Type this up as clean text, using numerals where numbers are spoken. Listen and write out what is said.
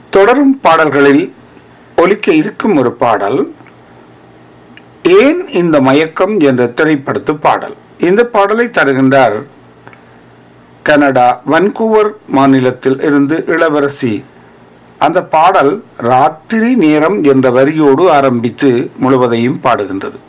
தொடரும் பாடல்களில் ஒலிக்க இருக்கும் ஒரு பாடல் ஏன் இந்த மயக்கம் என்ற திரைப்படத்து பாடல். இந்த பாடலை தருகின்றார் கனடா வன்கூவர் மாநிலத்தில் இருந்து இளவரசி. அந்த பாடல் ராத்திரி நேரம் என்ற வரியோடு ஆரம்பித்து முழுவதையும் பாடுகின்றது.